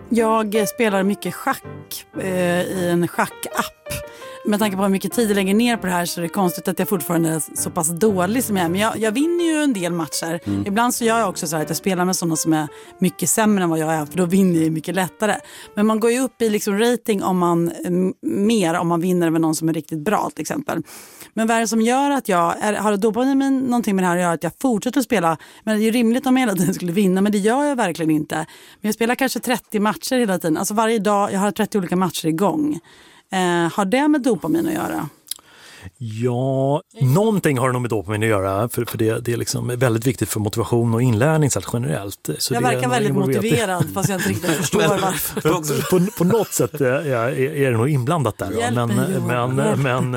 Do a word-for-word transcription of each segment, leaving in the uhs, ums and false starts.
Jag spelar mycket schack eh, i en schackapp. Med tanke på hur mycket tid jag lägger ner på det här så är det konstigt att jag fortfarande är så pass dålig som jag är. Men jag, jag vinner ju en del matcher. Mm. Ibland så gör jag också så här att jag spelar med sådana som är mycket sämre än vad jag är. För då vinner jag mycket lättare. Men man går ju upp i liksom rating om man, m- mer om man vinner över någon som är riktigt bra till exempel. Men vad är det som gör att jag, är, har dopamin någonting med det här att göra att jag fortsätter att spela? Men det är ju rimligt om jag hela tiden skulle vinna, men det gör jag verkligen inte. Men jag spelar kanske trettio matcher hela tiden. Alltså varje dag, jag har trettio olika matcher igång. Eh, har det med dopamin att göra? Ja, någonting har det nog med dopamin att göra för, för det, det är liksom väldigt viktigt för motivation och inlärning så generellt. Så jag det verkar väldigt motiverad fast jag inte riktigt förstår men, varför. På, på något sätt är, är det nog inblandat där. Hjälp men, mig, men, men,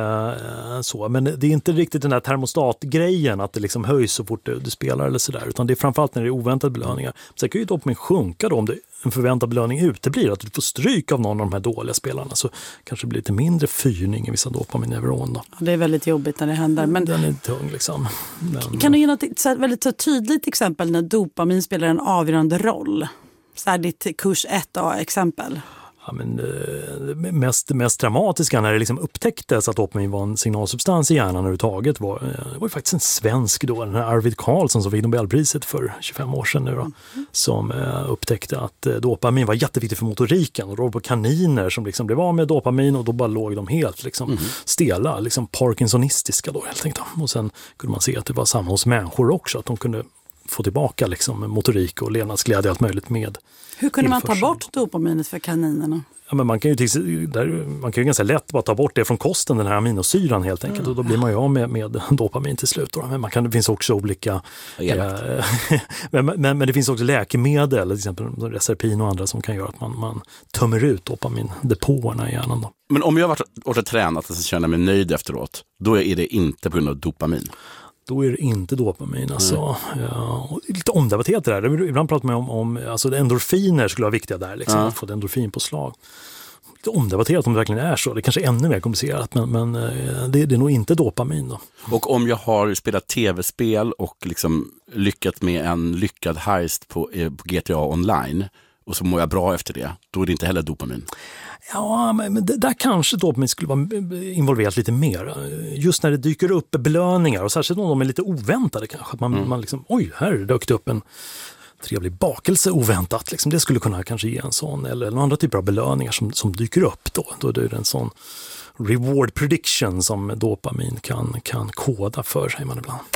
äh, så. men det är inte riktigt den här termostatgrejen att det liksom höjs så fort du, du spelar eller sådär. Utan det är framförallt när det är oväntade belöningar. Sen kan ju dopamin sjunka då om det en förväntad belöning uteblir, att du får stryk av någon av de här dåliga spelarna, så kanske det blir lite mindre fyrning i vissa dopamineuron då. Det är väldigt jobbigt när det händer. Men den är tung liksom. Men, kan du ge något så här, väldigt så tydligt exempel när dopamin spelar en avgörande roll? Så här ditt kurs ett A-exempel. Ja, men, eh, mest, mest dramatiska när det liksom upptäcktes att dopamin var en signalsubstans i hjärnan överhuvudtaget var, det var ju faktiskt en svensk då, den här Arvid Carlsson som fick Nobelpriset för tjugofem år sedan nu då, mm. som eh, upptäckte att eh, dopamin var jätteviktigt för motoriken, och då på kaniner som liksom blev av med dopamin och då bara låg de helt liksom mm. stela, liksom parkinsonistiska då helt enkelt. Och sen kunde man se att det var samma hos människor också, att de kunde få tillbaka liksom motorik och levnadsglädje allt möjligt med. Hur kunde man ta bort dopaminet för kaninerna? Ja, men man kan ju där, man kan ju ganska lätt bara ta bort det från kosten, den här aminosyran helt enkelt, mm. och då blir man ju av med, med dopamin till slut då. Men man kan, det finns också olika eh, men, men, men det finns också läkemedel, till exempel Reserpin och andra, som kan göra att man, man tömmer ut dopamindepåerna i hjärnan då. Men om jag har varit och tränat och så känner mig nöjd efteråt, då är det inte på grund av dopamin? Då är det inte dopamin. Alltså. Mm. Ja, lite omdebatterat det där. Ibland pratar man om, om alltså endorfiner skulle vara viktiga där. Liksom, mm. Att få ett endorfinpåslag. Lite omdebatterat om det verkligen är så. Det är kanske är ännu mer komplicerat. Men, men det, det är nog inte dopamin då. Och om jag har spelat tv-spel och liksom lyckats med en lyckad heist på, på G T A online, och så mår jag bra efter det, då är det inte heller dopamin. Ja, men där kanske dopamin skulle vara involverat lite mer. Just när det dyker upp belöningar, och särskilt om de är lite oväntade kanske. Att man, mm. man liksom, oj, här dök det upp en trevlig bakelse oväntat. Liksom. Det skulle kunna kanske ge en sån, eller, eller andra typer av belöningar som, som dyker upp då. Då är det en sån reward prediction som dopamin kan, kan koda för, säger man ibland.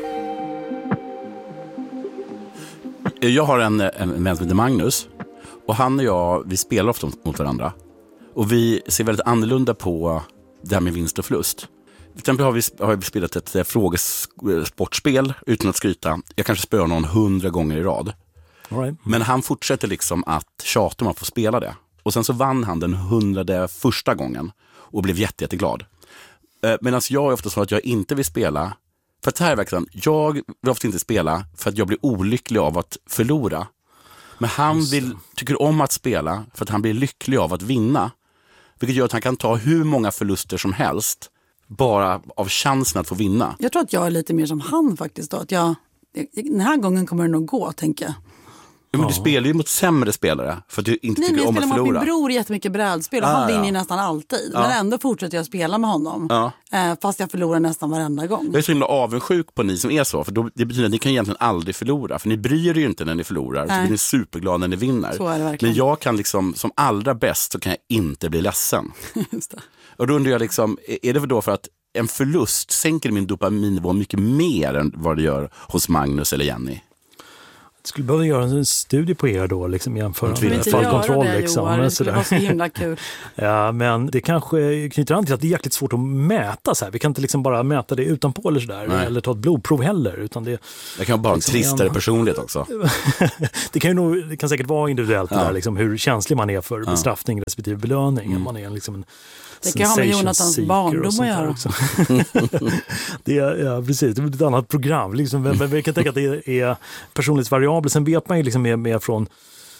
Jag har en, en vän som heter Magnus, och han och jag, vi spelar ofta mot varandra. Och vi ser väldigt annorlunda på det här med vinst och förlust. Till exempel har vi, har vi spelat ett frågesportspel utan att skryta. Jag kanske spöar någon hundra gånger i rad. All right. Men han fortsätter liksom att tjata om att få spela det. Och sen så vann han den hundrade första gången och blev jätte, jätteglad. Medan jag är ofta så att jag inte vill spela. För att här verkligen, jag vill ofta inte spela för att jag blir olycklig av att förlora. Men han vill, tycker om att spela för att han blir lycklig av att vinna. Vilket gör att han kan ta hur många förluster som helst bara av chansen att få vinna. Jag tror att jag är lite mer som han faktiskt då. Att jag, den här gången kommer det nog gå, tänker jag. Ja, men du spelar ju mot sämre spelare för att du inte Nej, tycker om att förlora. Nej, men jag spelar mot min bror jättemycket brädspel och ah, han vinner ju ja. nästan alltid. Ja. Men ändå fortsätter jag spela med honom. Ja. Eh, fast jag förlorar nästan varenda gång. Jag är så himla avundsjuk på ni som är så. För då, det betyder att ni kan egentligen aldrig förlora. För ni bryr er ju inte när ni förlorar. Nej. Så blir ni superglada när ni vinner. Så är det verkligen. Men jag kan liksom, som allra bäst så kan jag inte bli ledsen. Just det. Och då undrar jag liksom, är det för då för att en förlust sänker min dopaminnivå mycket mer än vad det gör hos Magnus eller Jenny? Jag skulle behöva göra en studie på er då, liksom jämförande med fallkontroll. Det, liksom, Johan, det skulle vara så himla kul. Ja, men det kanske knyter an till att det är jäkligt svårt att mäta så här. Vi kan inte liksom bara mäta det utanpå eller sådär, eller ta ett blodprov heller. Utan det, det kan vara liksom en tristare en... personlighet också. det, kan ju nog, det kan säkert vara individuellt ja. där, liksom, hur känslig man är för ja. bestraffning respektive belöning. Mm. Man är liksom en det kan ha med Jonathans barndom att göra. det är, ja, precis. Det är ett annat program. Liksom. Men vi kan tänka att det är personlighetsvariabler. Sen vet man ju liksom med, med från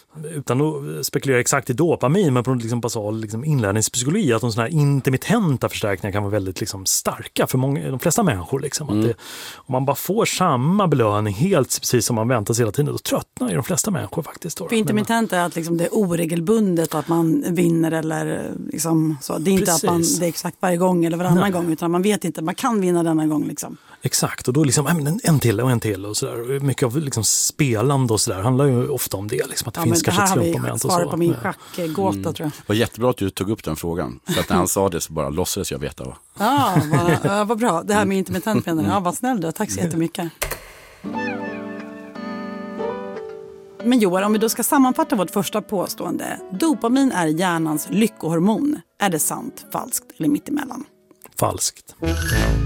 utan att spekulera exakt i dopamin, men på liksom basal liksom inlärningspsykologi, att de såna här intermittenta förstärkningar kan vara väldigt liksom starka för många, de flesta människor. Liksom. Mm. Att det, om man bara får samma belöning helt precis som man väntar sig hela tiden, då tröttnar ju de flesta människor faktiskt. Då. För intermittent är att liksom det är oregelbundet att man vinner eller liksom så. Det är inte precis. Att man, det är exakt varje gång eller varannan Nej. gång, utan man vet inte, man kan vinna denna gång liksom. Exakt, och då liksom en, en till och en till och sådär. Mycket av liksom spelande och sådär handlar ju ofta om det. Liksom, att det ja, finns kanske ett slumpmoment och så. På min schackgåta mm. tror jag. Det var jättebra att du tog upp den frågan. För att när han sa det så bara låtsades jag veta. Va? Ja, vad, vad bra. Det här med intermittent menar jag. Ja, vad snäll du. Tack så jättemycket. Men Johan, om vi då ska sammanfatta vårt första påstående. Dopamin är hjärnans lyckohormon. Är det sant, falskt eller mittemellan? Falskt.